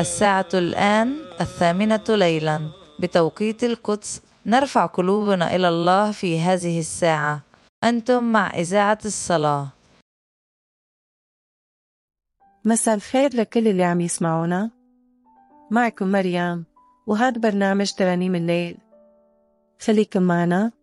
الساعة الآن 8 ليلا بتوقيت القدس. نرفع قلوبنا إلى الله في هذه الساعة. أنتم مع إذاعة الصلاة. مساء الخير لكل اللي عم يسمعونا. معكم مريم، وهذا برنامج ترانيم الليل. خليكم معنا